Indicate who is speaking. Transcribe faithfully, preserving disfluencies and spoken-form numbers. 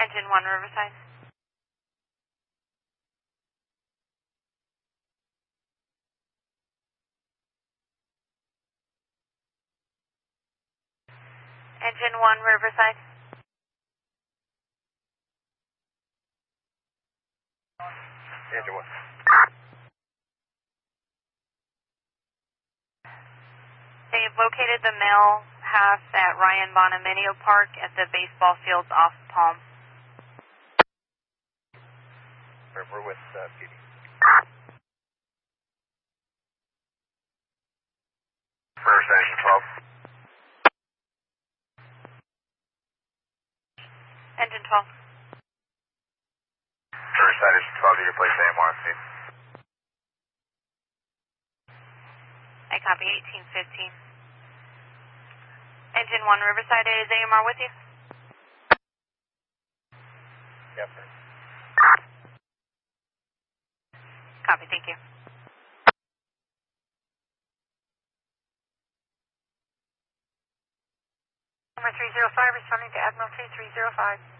Speaker 1: Engine one, Riverside. Engine one, Riverside.
Speaker 2: Engine one.
Speaker 1: They've located the male half at Ryan Bonaminio Park at the baseball fields off Palm.
Speaker 2: We're, we're with uh, P D. First, Engine twelve.
Speaker 1: Engine twelve.
Speaker 2: First, Engine twelve, you can place A M R on scene.
Speaker 1: I copy eighteen fifteen. Engine one, Riverside, is A M R with you?
Speaker 2: Yes, sir.
Speaker 1: Copy, thank you. Number three zero five, responding to Admiralty three zero five.